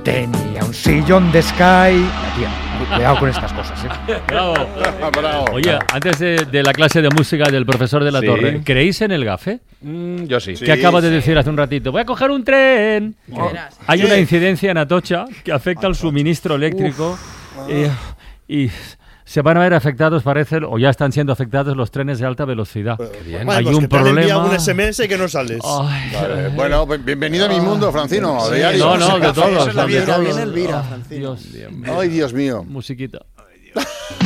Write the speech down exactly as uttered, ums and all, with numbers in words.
tenía un sillón de Sky. La tía, cuidado con estas cosas, ¿eh? Bravo. Bravo. Oye, antes de, de la clase de música del profesor de la Sí. Torre, ¿creéis en el gafe? Mm, yo sí. Sí. Que acabo de decir hace un ratito. Voy a coger un tren. Oh, Verás. hay ¿Qué? una incidencia en Atocha que afecta al suministro eléctrico eh, y se van a ver afectados, parece, o ya están siendo afectados los trenes de alta velocidad. Bien. Vale, Hay pues un que te han enviado problema. un ese eme ese que no sales. Ay, Vale, bueno, pues bienvenido a mi mundo, Francino. sí, diario. no, no, de Café, todos. eso es la de vida. todos. Viene Elvira, Ay, Francino. Dios. Ay, Dios mío. Musiquita.